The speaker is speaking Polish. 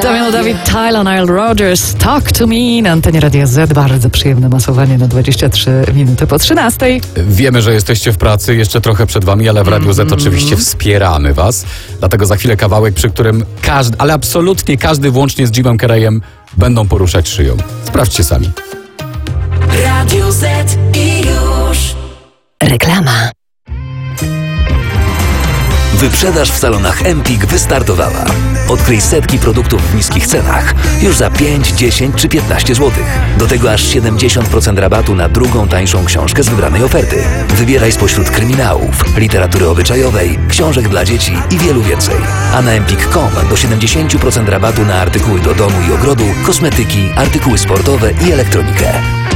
Damian Dawid, Tyler, Nile Rodgers, Talk to Me na antenie Radia Z. Bardzo przyjemne masowanie na 23 minuty po 13. Wiemy, że jesteście w pracy, jeszcze trochę przed wami, ale w Radiu Z oczywiście wspieramy was. Dlatego za chwilę kawałek, przy którym każdy, ale absolutnie każdy, włącznie z Jimem Carreyem, będą poruszać szyją. Sprawdźcie sami. Radio Z i już. Reklama. Wyprzedaż w salonach Empik wystartowała. Odkryj setki produktów w niskich cenach już za 5, 10 czy 15 zł. Do tego aż 70% rabatu na drugą tańszą książkę z wybranej oferty. Wybieraj spośród kryminałów, literatury obyczajowej, książek dla dzieci i wielu więcej. A na empik.com do 70% rabatu na artykuły do domu i ogrodu, kosmetyki, artykuły sportowe i elektronikę.